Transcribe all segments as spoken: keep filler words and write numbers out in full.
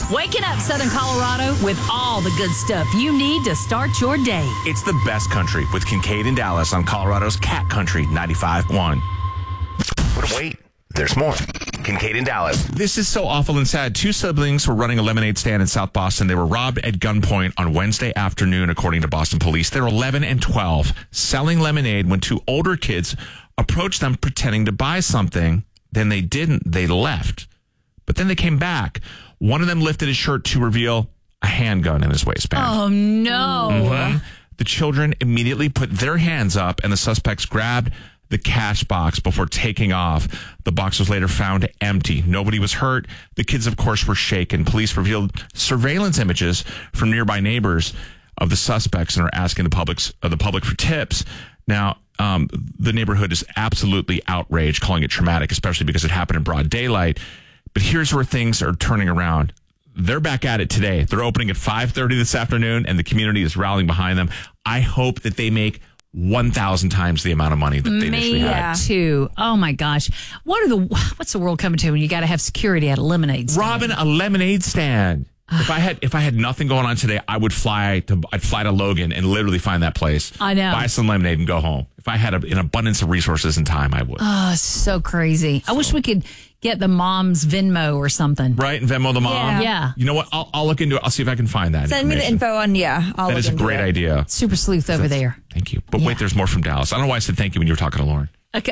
Waking up Southern Colorado with all the good stuff you need to start your day. It's the best country with Kincaid and Dallas on Colorado's Cat Country ninety-five point one. But wait, there's more. Kincaid and Dallas. This is so awful and sad. Two siblings were running a lemonade stand in South Boston. They were robbed at gunpoint on Wednesday afternoon, according to Boston police. They're eleven and twelve, selling lemonade when two older kids approached them pretending to buy something. Then they didn't. They left. But then they came back. One of them lifted his shirt to reveal a handgun in his waistband. Oh, no. Mm-hmm. The children immediately put their hands up, and the suspects grabbed the cash box before taking off. The box was later found empty. Nobody was hurt. The kids, of course, were shaken. Police revealed surveillance images from nearby neighbors of the suspects and are asking the public's, uh, the public for tips. Now, um, the neighborhood is absolutely outraged, calling it traumatic, especially because it happened in broad daylight. But here's where things are turning around. They're back at it today. They're opening at five thirty this afternoon, and the community is rallying behind them. I hope that they make one thousand times the amount of money that they initially had. Me too. Oh, my gosh. What are the? What's the world coming to when you got to have security at a lemonade stand? Robbing a lemonade stand. If I had if I had nothing going on today, I would fly to I'd fly to Logan and literally find that place. I know. Buy some lemonade and go home. If I had a, an abundance of resources and time, I would. Oh, so crazy. So. I wish we could get the mom's Venmo or something. Right, and Venmo the mom. Yeah. yeah. You know what? I'll, I'll look into it. I'll see if I can find that. Send me the info on, yeah. I'll that look is a into great it. idea. Super sleuth over there. Thank you. But yeah. wait, there's more from Dallas. I don't know why I said thank you when you were talking to Lauren. Okay.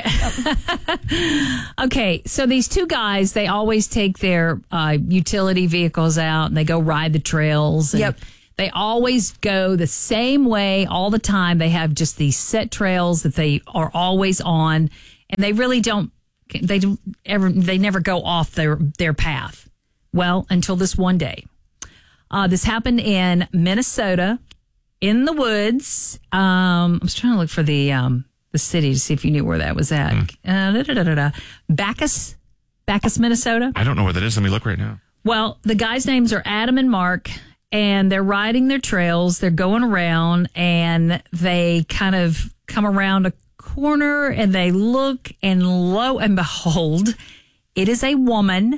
Okay. So these two guys, they always take their uh, utility vehicles out and they go ride the trails. And yep. They always go the same way all the time. They have just these set trails that they are always on, and they really don't. They don't ever. They never go off their their path. Well, until this one day. Uh, this happened in Minnesota, in the woods. Um, I was trying to look for the. Um, the city to see if you knew where that was at. Mm. Uh, da, da, da, da, da. Bacchus, Bacchus, Minnesota. I don't know where that is. Let me look right now. Well, the guys' names are Adam and Mark, and they're riding their trails. They're going around, and they kind of come around a corner, and they look, and lo and behold, it is a woman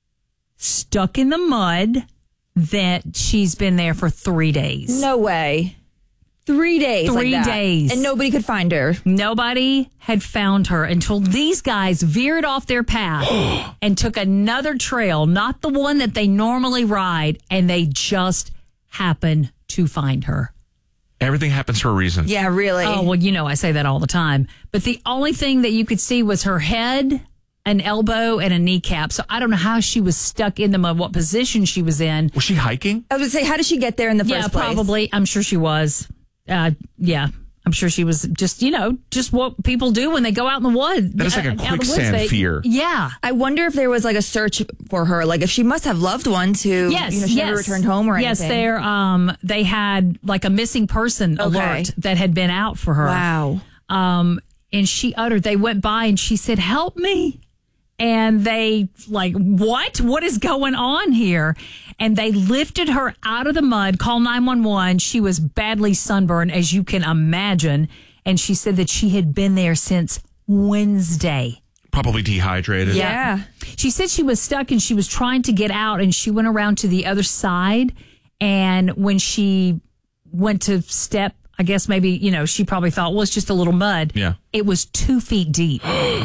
stuck in the mud that she's been there for three days. No way. Three days. Three like that. days. And nobody could find her. Nobody had found her until these guys veered off their path and took another trail, not the one that they normally ride, and they just happened to find her. Everything happens for a reason. Yeah, really. Oh, well, you know, I say that all the time. But the only thing that you could see was her head, an elbow, and a kneecap. So I don't know how she was stuck in the mud, what position she was in. Was she hiking? I was going to say, how did she get there in the first yeah, place? Yeah, probably. I'm sure she was. Uh, yeah, I'm sure she was just, you know, just what people do when they go out in the woods. That is like a quicksand they, fear. Yeah. I wonder if there was like a search for her, like if she must have loved ones who, yes, you know, she yes. never returned home or yes, anything. Yes, there, um, they had like a missing person okay. alert that had been out for her. Wow. Um, and she uttered, they went by and she said, help me. And they like, what? What is going on here? And they lifted her out of the mud, called nine one one. She was badly sunburned, as you can imagine. And she said that she had been there since Wednesday. Probably dehydrated. Yeah. yeah. She said she was stuck and she was trying to get out, and she went around to the other side. And when she went to step, I guess maybe, you know, she probably thought, well, it's just a little mud. Yeah. It was two feet deep.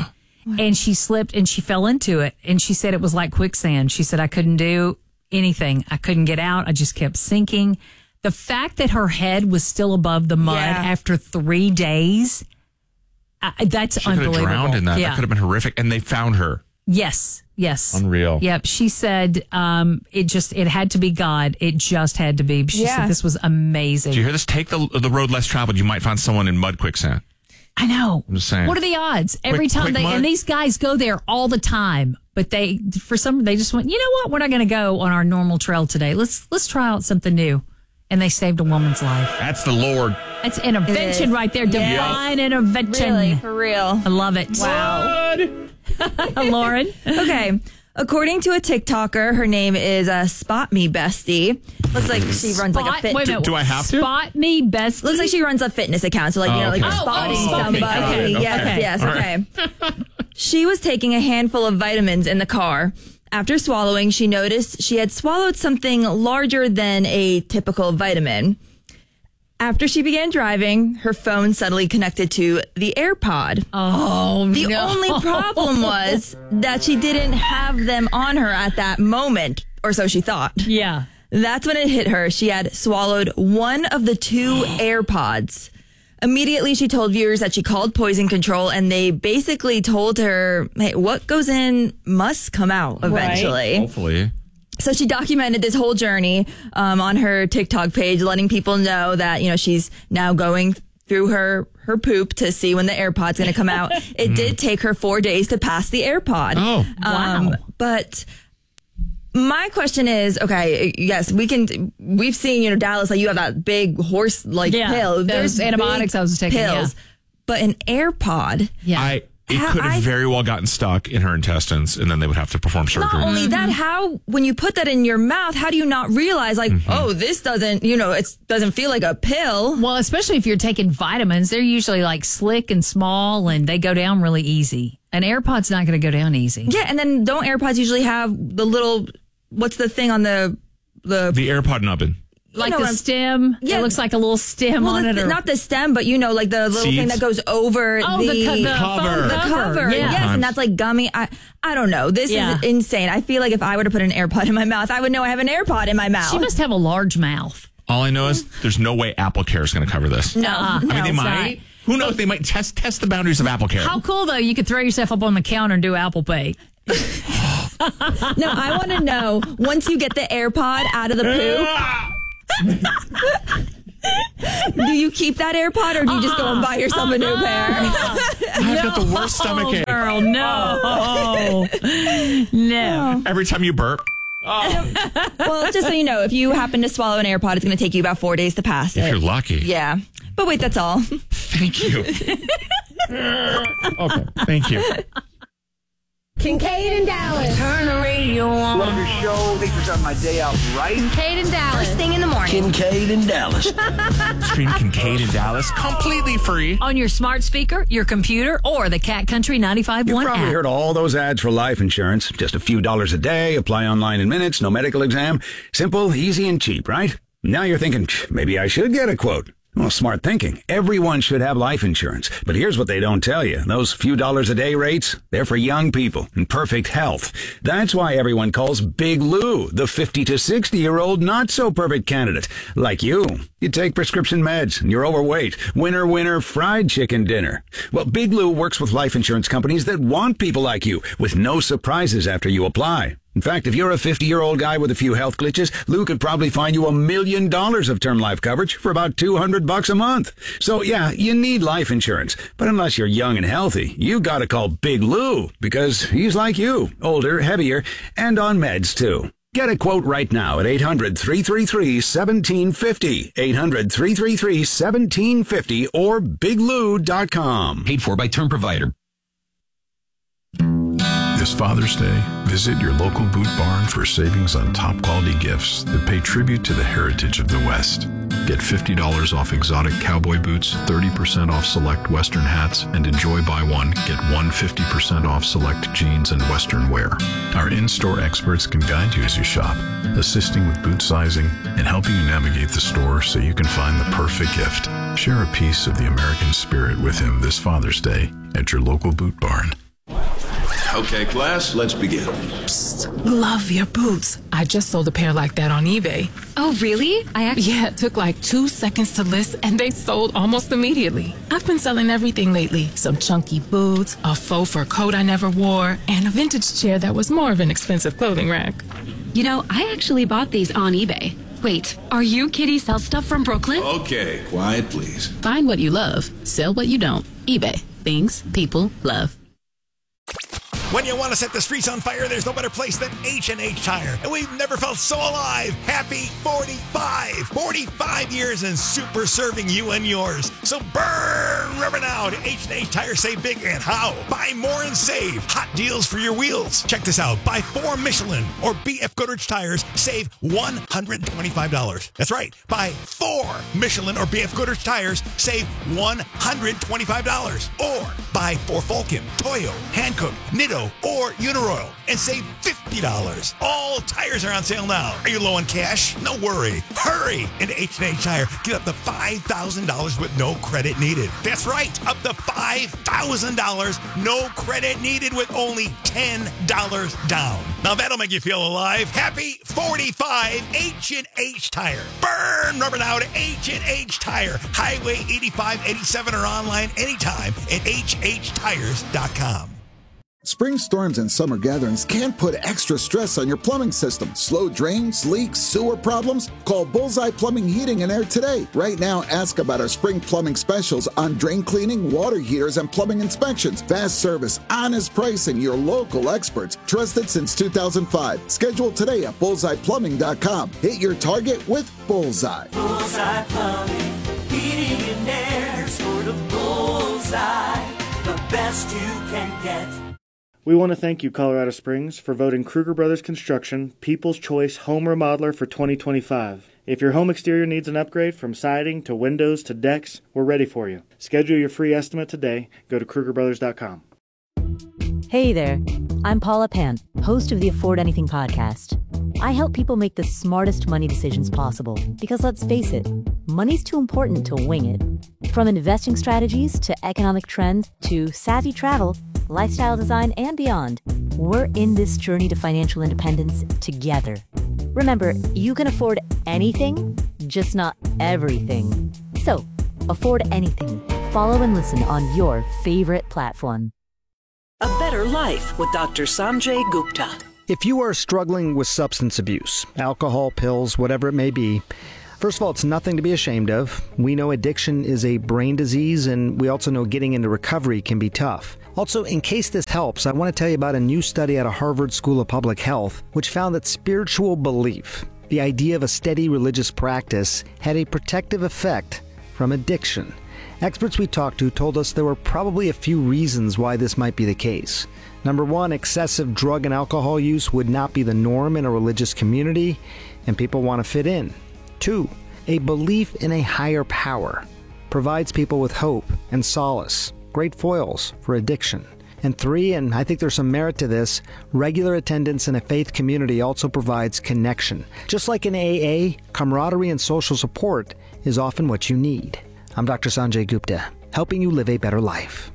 And she slipped and she fell into it. And she said it was like quicksand. She said, I couldn't do anything. I couldn't get out. I just kept sinking. The fact that her head was still above the mud yeah. after three days, uh, that's she unbelievable. She could have drowned in that. Yeah. That could have been horrific. And they found her. Yes. Yes. Unreal. Yep. She said um, it just, it had to be God. It just had to be. She yeah. said this was amazing. Do you hear this? Take the the road less traveled. You might find someone in mud quicksand. I know. I'm just saying. What are the odds? Every quick, time quick they, mud? and these guys go there all the time, but they, for some, they just went, you know what? We're not going to go on our normal trail today. Let's, let's try out something new. And they saved a woman's life. That's the Lord. That's intervention right there. Divine yes. intervention. Really, for real. I love it. Wow. Lauren. Okay. According to a TikToker, her name is uh, Spot Me Bestie. Looks like she runs Spot, like a fit. wait a minute. Do I have to? Spot Me Bestie. Looks like she runs a fitness account. So like, Oh, you know, like okay. spotting Oh, oh, somebody. okay, okay, Yes, okay. yes, All okay. She was taking a handful of vitamins in the car After swallowing, she noticed she had swallowed something larger than a typical vitamin. After she began driving, her phone suddenly connected to the AirPod. Oh, The no. only problem was that she didn't have them on her at that moment, or so she thought. Yeah. That's when it hit her. She had swallowed one of the two AirPods. Immediately, she told viewers that she called Poison Control, and they basically told her, hey, what goes in must come out eventually. Hopefully. So she documented this whole journey um, on her TikTok page, letting people know that, you know, she's now going through her, her poop to see when the AirPod's going to come out. It did take her four days to pass the AirPod. Oh, wow. Um, but my question is, okay, yes, we can, we've seen, you know, Dallas, like you have that big horse like Yeah, pill. those There's antibiotics big I was taking, pills, yeah. but an AirPod. Yeah. I it How- could have I- very well gotten stuck in her intestines, and then they would have to perform surgery. Not only that, how, when you put that in your mouth, how do you not realize, like, oh, this doesn't, you know, it doesn't feel like a pill? Well, especially if you're taking vitamins, they're usually like slick and small and they go down really easy. An AirPod's not going to go down easy. Yeah, and then don't AirPods usually have the little, what's the thing on the, the, The AirPod nubbin. Like know the what I'm- stem. Yeah. It looks like a little stem well, on the, it. Or, not the stem, but you know, like the little Seeds? thing that goes over oh, the, the, co- the Cover. phone The cover. Yeah. Yes, and that's like gummy. I, I don't know. This Yeah. is insane. I feel like if I were to put an AirPod in my mouth, I would know I have an AirPod in my mouth. She must have a large mouth. All I know is there's no way Apple Care is going to cover this. no. Uh-uh. I mean, No, they it's might. not. Who knows? They might test test the boundaries of Apple Care. How cool, though, you could throw yourself up on the counter and do Apple Pay. No, I want to know, once you get the AirPod out of the poop, do you keep that AirPod or do you just go and buy yourself a new pair? I've got the worst stomach ache. Girl, no. No. Every time you burp. Well, just so you know, if you happen to swallow an AirPod, it's going to take you about four days to pass If it. you're lucky. Yeah. But wait, that's all. Thank you. Okay. Thank you. Kincaid and Dallas. Turn the radio on. Love your show. Thanks for starting my day out right. Kincaid and Dallas. First thing in the morning. Kincaid and Dallas. Stream Kincaid in Dallas completely free. On your smart speaker, your computer, or the Cat Country ninety-five point You've one probably app. heard all those ads for life insurance. Just a few dollars a day, apply online in minutes, no medical exam. Simple, easy, and cheap, right? Now you're thinking, maybe I should get a quote. Well, smart thinking. Everyone should have life insurance. But here's what they don't tell you. Those few dollars a day rates, they're for young people in perfect health. That's why everyone calls Big Lou the fifty to sixty year old not so perfect candidate. Like you. You take prescription meds and you're overweight. Winner, winner, fried chicken dinner. Well, Big Lou works with life insurance companies that want people like you with no surprises after you apply. In fact, if you're a fifty-year-old guy with a few health glitches, Lou could probably find you a million dollars of term life coverage for about two hundred bucks a month. So yeah, you need life insurance. But unless you're young and healthy, you gotta call Big Lou because he's like you, older, heavier, and on meds too. Get a quote right now at eight hundred, three three three, one seven five zero, eight hundred, three three three, one seven five zero, or big lou dot com. Paid for by Term Provider. This Father's Day, visit your local Boot Barn for savings on top quality gifts that pay tribute to the heritage of the West. Get fifty dollars off exotic cowboy boots, thirty percent off select Western hats, and enjoy buy one, get one fifty percent off select jeans and Western wear. Our in-store experts can guide you as you shop, assisting with boot sizing and helping you navigate the store so you can find the perfect gift. Share a piece of the American spirit with him this Father's Day at your local Boot Barn. Okay, class, let's begin. Love your boots. I just sold a pair like that on eBay. Oh, really? I actually. Yeah, it took like two seconds to list and they sold almost immediately. I've been selling everything lately. Some chunky boots, a faux fur coat I never wore, and a vintage chair that was more of an expensive clothing rack. You know, I actually bought these on eBay. Wait, are you Kitty Sell Stuff from Brooklyn? Okay, quiet, please. Find what you love. Sell what you don't. eBay. Things people love. When you want to set the streets on fire, there's no better place than H and H Tire. And we've never felt so alive. Happy forty-five. forty-five years and super serving you and yours. So burn rubber now to H and H Tire. Save big and how? Buy more and save. Hot deals for your wheels. Check this out. Buy four Michelin or B F Goodrich tires. Save one hundred twenty-five dollars. That's right. Buy four Michelin or B F Goodrich tires. Save one hundred twenty-five dollars. Or buy four Vulcan, Toyo, Hankook, Nitto, Geico, or Uniroyal and save fifty dollars. All tires are on sale now. Are you low on cash? No worry. Hurry into H and H Tire. Get up to five thousand dollars with no credit needed. That's right. Up to five thousand dollars. No credit needed with only ten dollars down. Now that'll make you feel alive. Happy forty-five H and H Tire. Burn rubber now to H and H Tire. Highway eighty-five eighty-seven or online anytime at H H tires dot com. Spring storms and summer gatherings can put extra stress on your plumbing system. Slow drains, leaks, sewer problems? Call Bullseye Plumbing, Heating and Air today. Right now, ask about our spring plumbing specials on drain cleaning, water heaters, and plumbing inspections. Fast service, honest pricing, your local experts. Trusted since two thousand five. Schedule today at bullseye plumbing dot com. Hit your target with Bullseye. Bullseye Plumbing, Heating and Air. Sort of Bullseye, the best you can get. We want to thank you, Colorado Springs, for voting Kruger Brothers Construction People's Choice Home Remodeler for twenty twenty-five. If your home exterior needs an upgrade from siding to windows to decks, we're ready for you. Schedule your free estimate today. Go to Kruger Brothers dot com. Hey there, I'm Paula Pant, host of the Afford Anything podcast. I help people make the smartest money decisions possible because, let's face it, money's too important to wing it. From investing strategies to economic trends to savvy travel, lifestyle design, and beyond, we're in this journey to financial independence together. Remember, you can afford anything, just not everything. So, afford anything. Follow and listen on your favorite platform. A better life with Doctor Sanjay Gupta. If you are struggling with substance abuse, alcohol, pills, whatever it may be, first of all, it's nothing to be ashamed of. We know addiction is a brain disease, and we also know getting into recovery can be tough. Also, in case this helps, I want to tell you about a new study out of Harvard School of Public Health, which found that spiritual belief, the idea of a steady religious practice, had a protective effect from addiction. Experts we talked to told us there were probably a few reasons why this might be the case. Number one, excessive drug and alcohol use would not be the norm in a religious community, and people want to fit in. Two, a belief in a higher power provides people with hope and solace, great foils for addiction. And three, and I think there's some merit to this, regular attendance in a faith community also provides connection. Just like in A A, camaraderie and social support is often what you need. I'm Doctor Sanjay Gupta, helping you live a better life.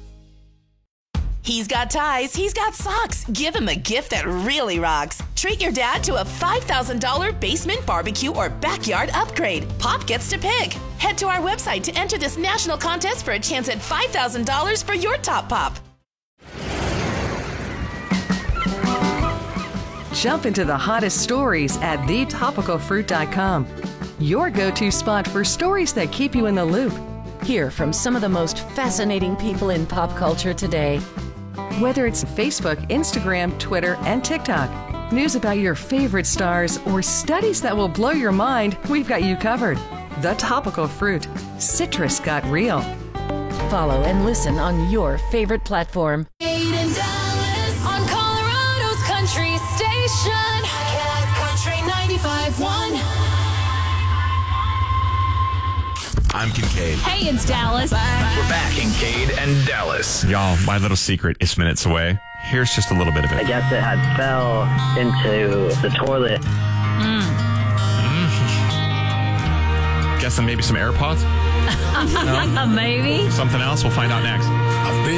He's got ties, he's got socks. Give him a gift that really rocks. Treat your dad to a five thousand dollars basement, barbecue, or backyard upgrade. Pop gets to pick. Head to our website to enter this national contest for a chance at five thousand dollars for your top pop. Jump into the hottest stories at the topical fruit dot com. Your go-to spot for stories that keep you in the loop. Hear from some of the most fascinating people in pop culture today. Whether it's Facebook, Instagram, Twitter, and TikTok, news about your favorite stars, or studies that will blow your mind, we've got you covered. The Topical Fruit. Citrus got real. Follow and listen on your favorite platform. In Dallas, on Colorado's country station, Cat Country ninety-five point one. I'm Kincaid. Hey, it's Dallas. We're back, Kincaid and Dallas. Y'all, my little secret is minutes away. Here's just a little bit of it. I guess it had fell into the toilet. Mm. Mm. Guessing maybe some AirPods? No? Maybe. Something else? We'll find out next. I've been